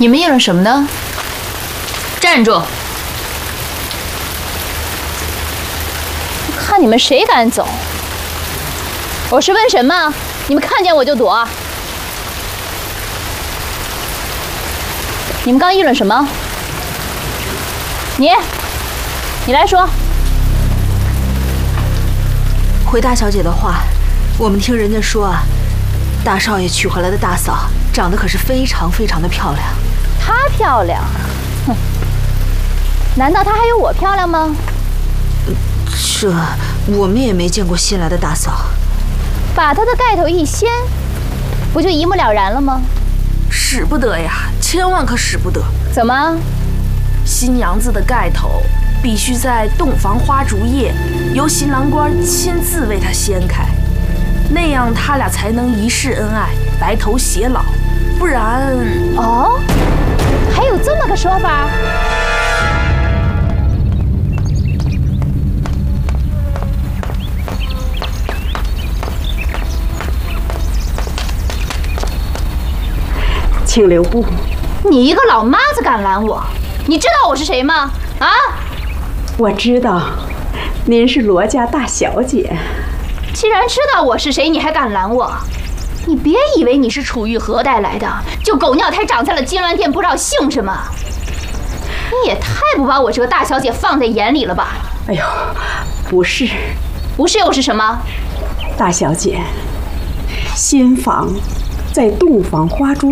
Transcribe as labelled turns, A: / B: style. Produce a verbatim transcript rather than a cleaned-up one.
A: 你们议论什么呢？站住！
B: 看你们谁敢走！我是问什么？你们看见我就躲。你们刚议论什么？你，你来说。
C: 回大小姐的话，我们听人家说啊，大少爷娶回来的大嫂长得可是非常非常的漂亮。
B: 她漂亮？哼！难道她还有我漂亮吗？
C: 这我们也没见过新来的大嫂。
B: 把她的盖头一掀，不就一目了然了吗？
D: 使不得呀，千万可使不得。
B: 怎么？
D: 新娘子的盖头必须在洞房花烛夜，由新郎官亲自为她掀开，那样他俩才能一世恩爱，白头偕老。不然……
B: 哦，还有这么个说法？
E: 请留步。
B: 你一个老妈子敢拦我？你知道我是谁吗？啊！
E: 我知道，您是罗家大小姐。
B: 既然知道我是谁，你还敢拦我？你别以为你是楚玉何带来的，就狗尿胎长在了金銮殿，不知道姓什么。你也太不把我这个大小姐放在眼里了吧？
E: 哎呦，不是，
B: 不是又是什么？
E: 大小姐，新房在洞房花烛